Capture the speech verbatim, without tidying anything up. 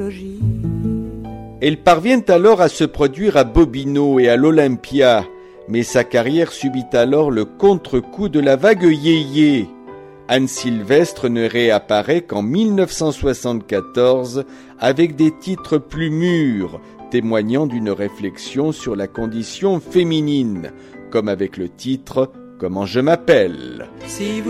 Elle parvient alors à se produire à Bobino et à l'Olympia, mais sa carrière subit alors le contre-coup de la vague yéyé. Anne Sylvestre ne réapparaît qu'en mille neuf cent soixante-quatorze avec des titres plus mûrs, témoignant d'une réflexion sur la condition féminine, comme avec le titre « Comment je m'appelle ». Si vous